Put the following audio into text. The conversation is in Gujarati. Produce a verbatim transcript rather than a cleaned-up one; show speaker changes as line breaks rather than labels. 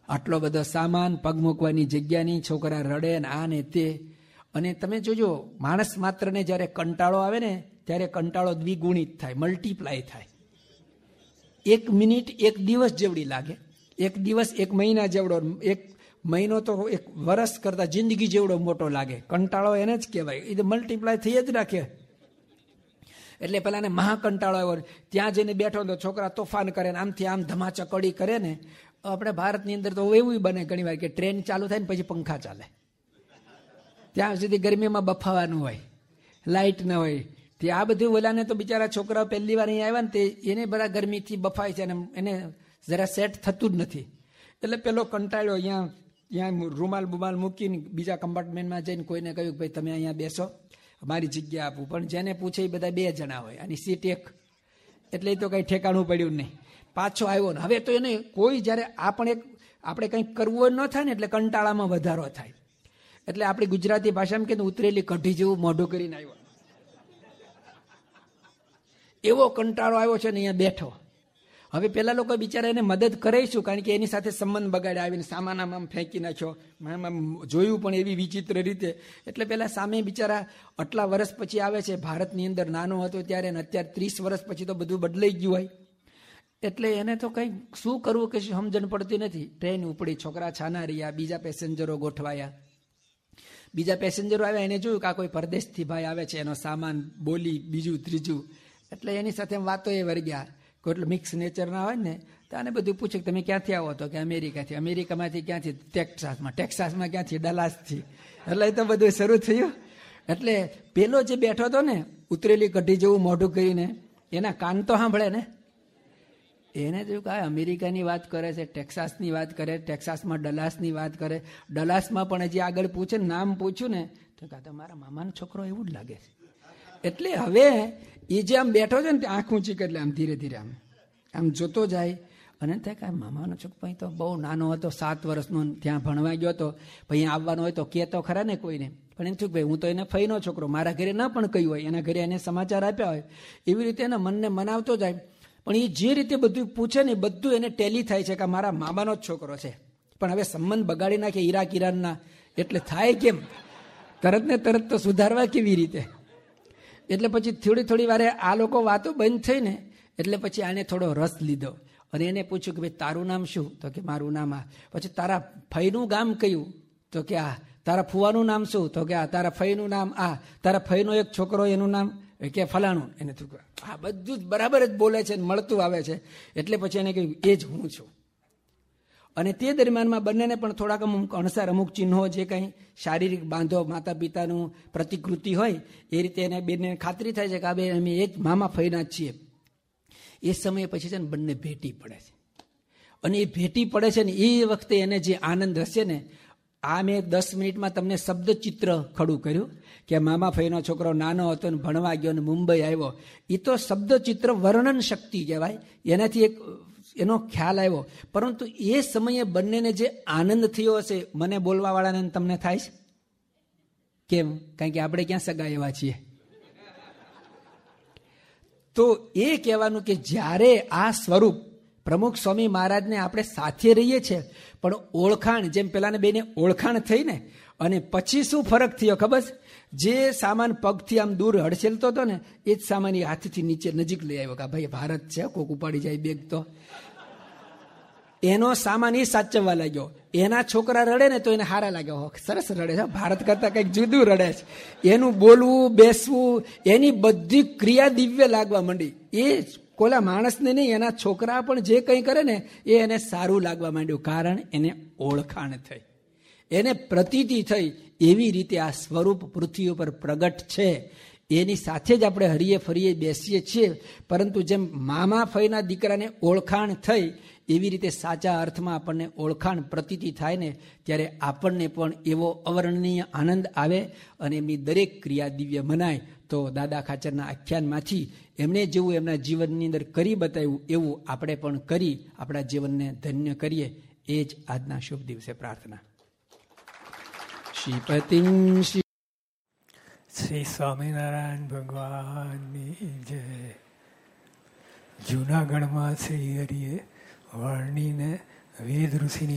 આટલો બધો સામાન, પગ મૂકવાની જગ્યાની, છોકરા રડે ને આ ને તે. અને તમે જોજો, માણસ માત્રને જ્યારે કંટાળો આવે ને ત્યારે કંટાળો દ્વિગુણિત થાય, મલ્ટીપ્લાય થાય. એક મિનિટ એક દિવસ જેવડી લાગે, એક દિવસ એક મહિના જેવડો, એક મહિનો તો એક વર્ષ કરતા જિંદગી જેવડો મોટો લાગે. કંટાળો એને જ કહેવાય, એ તો મલ્ટીપ્લાય થઈ જ રાખે. એટલે પેલાને મહાકંટાળો આવ્યો, ત્યાં જઈને બેઠો તો છોકરા તોફાન કરે ને આમથી આમ ધમાચકડી કરે ને. આપણે ભારતની અંદર તો એવું બને ઘણી વાર કે ટ્રેન ચાલુ થાય ને પછી પંખા ચાલે, ત્યાં સુધી ગરમીમાં બફાવાનું હોય, લાઇટ ન હોય. તે આ બધું ઓલાને તો બિચારા છોકરાઓ પહેલી વાર અહીં આવ્યા ને તે એને બધા ગરમીથી બફાય છે અને એને જરા સેટ થતું જ નથી. એટલે પેલો કંટાળ્યો, અહીંયા અહીંયા રૂમાલ બુમાલ મૂકીને બીજા કમ્પાર્ટમેન્ટમાં જઈને કોઈને કહ્યું કે ભાઈ તમે અહીંયા બેસો, મારી જગ્યા આપું. પણ જેને પૂછે એ બધા બે જણા હોય અને સીટ એક, એટલે એ તો કંઈ ઠેકાણું પડ્યું નહીં. પાછો આવ્યો ને હવે તો એને કોઈ જ્યારે આપણે આપણે કંઈક કરવું ન થાય ને એટલે કંટાળામાં વધારો થાય. એટલે આપણી ગુજરાતી ભાષામાં કે ઉતરેલી કઢી જેવું મોઢું કરીને આવ્યો, એવો કંટાળો આવ્યો છે ને અહીંયા બેઠો. હવે પેલા લોકો બિચારા એને મદદ કરાઈશું, કારણ કે એની સાથે સંબંધ બગાડે, આવીને સામાન આમ ફેંકી નાખ્યો, આમ જોયું પણ એવી વિચિત્ર રીતે. એટલે પેલા સામે બિચારા આટલા વર્ષ પછી આવે છે, ભારતની અંદર નાનો હતો ત્યારે, ને અત્યારે ત્રીસ વર્ષ પછી તો બધું બદલાઈ ગયું હોય. એટલે એને તો કંઈ શું કરવું કે સમજણ પડતી નથી. ટ્રેન ઉપડી, છોકરા છાના રહ્યા, બીજા પેસેન્જરો ગોઠવાયા. બીજા પેસેન્જરો આવ્યા, એને જોયું કે આ કોઈ પરદેશથી ભાઈ આવે છે, એનો સામાન, બોલી, બીજું ત્રીજું. એટલે એની સાથે વાતો એ વર્ગ્યા. કોઈ મિક્સ નેચર ના હોય ને તો આને બધું પૂછે કે તમે ક્યાંથી આવો? તો કે અમેરિકાથી. અમેરિકામાંથી ક્યાંથી? ટેક્સાસમાં. ટેક્સાસમાં ક્યાંથી? ડલાસથી. એટલે એ તો બધું શરૂ થયું. એટલે પેલો જે બેઠો હતો ને ઉતરેલી કઢી જેવું મોઢું કરીને, એના કાન તો સાંભળે ને. એને જોયું કે આ અમેરિકાની વાત કરે છે, ટેક્સાસની વાત કરે, ટેક્સાસમાં ડલાસની વાત કરે, ડલાસમાં પણ હજી આગળ પૂછે, નામ પૂછ્યું ને તો કે તમારા મામાનો છોકરો એવું જ લાગે છે. એટલે હવે એ જે આમ બેઠો છે ને તે આંખ ઊંચી એટલે આમ ધીરે ધીરે આમ આમ જોતો જાય અને થાય કે મામાનો છોકરો તો બહુ નાનો હતો, સાત વર્ષનો, ત્યાં ભણવા ગયો હતો, ભાઈ આવવાનો હોય તો કે તો ખરા ને કોઈને. પણ એમ થયું ભાઈ હું તો એને ફઈનો છોકરો, મારા ઘરે ના પણ કહ્યું હોય, એના ઘરે એને સમાચાર આપ્યા હોય, એવી રીતે એના મનને મનાવતો જાય. પણ એ જે રીતે બધું પૂછે ને બધું એને ટેલી થાય છે કે મારા મામાનો જ છોકરો છે. પણ હવે સંબંધ બગાડી નાખે ઈરાક ઈરાનના, એટલે થાય કેમ? તરત ને તરત તો સુધારવા કેવી રીતે? એટલે પછી થોડી થોડી વારે આ લોકો વાતો બંધ થઈ ને એટલે પછી આને થોડો રસ લીધો અને એને પૂછ્યું કે ભાઈ તારું નામ શું? તો કે મારું નામ આ. પછી તારા ફઈનું ગામ કયું? તો કે આ. તારા ફુવાનું નામ શું? તો કે આ. તારા ફઈનું નામ આ. તારા ફઈનો એક છોકરો એનું નામ કે ફલાણું. એને થયું આ બધું જ બરાબર જ બોલે છે, મળતું આવે છે. એટલે પછી એને કહ્યું એ જ હું છું. અને તે દરમિયાનમાં બંનેને પણ થોડાક અમુક અણસાર, અમુક ચિહ્નો, જે કંઈ શારીરિક બાંધો, માતા પિતાનું પ્રતિકૃતિ હોય એ રીતે એને બેને ખાતરી થાય છે કે આ બે અમે એ જ મામા ફઈના જ છીએ. એ સમયે પછી છે ને બંને ભેટી પડે છે. અને એ ભેટી પડે છે ને એ વખતે એને જે આનંદ હશે ને, આ મેં દસ મિનિટમાં તમને શબ્દ ચિત્ર ખડું કર્યું કે મામા ફઈનો છોકરો નાનો હતો ને ભણવા ગયો ને મુંબઈ આવ્યો. એ તો શબ્દ ચિત્ર વર્ણન શક્તિ કહેવાય, એનાથી એક એનો ખ્યાલ આવ્યો. પરંતુ એ સમયે બંનેને જે આનંદ થયો હશે, મને બોલવા વાળાને તમને થાય છે કેમ? કારણ કે આપણે ક્યાં સગા એવા છીએ. તો એ કહેવાનું કે જ્યારે આ સ્વરૂપ પ્રમુખ સ્વામી મહારાજને આપણે સાથે રહીએ છીએ, પણ ઓળખાણ, જેમ પેલાને બેને ઓળખાણ થઈ ને, અને પછી શું ફરક થયો ખબર? જે સામાન પગથી આમ દૂર હડસેલતો હતો ને એ જ સામાન એ હાથથી નીચે નજીક લઈ આવ્યો કે ભાઈ ભારત છે, કોક ઉપાડી જાય બેગ તો. એનો સામાન એ સાચવવા લાગ્યો. એના છોકરા રડે ને તો એને હારા લાગ્યો, સરસ રડે છે, ભારત કરતા કંઈક જુદું રડે છે. એનું બોલવું, બેસવું, એની બધી ક્રિયા દિવ્ય લાગવા માંડી. એ કોલા માણસને નહીં, એના છોકરા પણ જે કંઈ કરે ને એ એને સારું લાગવા માંડ્યું, કારણ એને ઓળખાણ થઈ, એને પ્રતીતિ થઈ. એવી રીતે આ સ્વરૂપ પૃથ્વી ઉપર પ્રગટ છે. એની સાથે જ આપણે હરીએ ફરીએ બેસીએ છીએ. પરંતુ જેમ મામા ફઈના દીકરાને ઓળખાણ થઈ, એવી રીતે સાચા અર્થમાં આપણને ઓળખાણ પ્રતીતિ થાય ને ત્યારે આપણને પણ એવો અવર્ણનીય આનંદ આવે અને એમની દરેક ક્રિયા દિવ્ય મનાય. તો દાદા ખાચરના આખ્યાનમાંથી એમણે જેવું એમના જીવનની અંદર કરી બતાવ્યું એવું આપણે પણ કરી આપણા જીવનને ધન્ય કરીએ. એ જ આજના શુભ દિવસે પ્રાર્થના. શ્રીપતિમ શ્રી
શ્રી સ્વામિનારાયણ ભગવાનની જય. જૂનાગઢમાં શ્રી હરિએ વર્ણીને વેદ ઋષિની